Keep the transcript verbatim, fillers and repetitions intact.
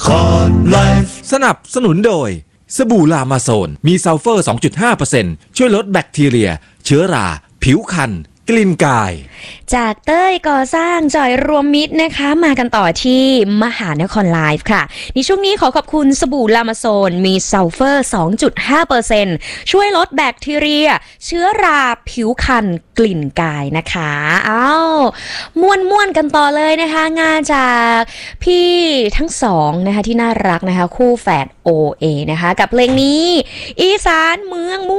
สนับสนุนโดยสบู่ลามาโซนมีซัลเฟอร์ สองจุดห้าเปอร์เซ็นต์ ช่วยลดแบคทีเรียเชื้อราผิวคันกลิ่นกายจากเต้ยก่อสร้างจอยรวมมิตรนะคะมากันต่อที่มหานครไลฟ์ค่ะในช่วงนี้ขอขอบคุณสบู่ลามาโซนมีซัลเฟอร์ สองจุดห้าเปอร์เซ็นต์ ช่วยลดแบคทีเรียเชื้อราผิวคันกลิ่นกายนะคะอ้าวม่วนม่วนกันต่อเลยนะคะงานจากพี่ทั้งสองนะคะที่น่ารักนะคะคู่แฝด โอ เอ นะคะกับเพลงนี้อีสานเมืองม่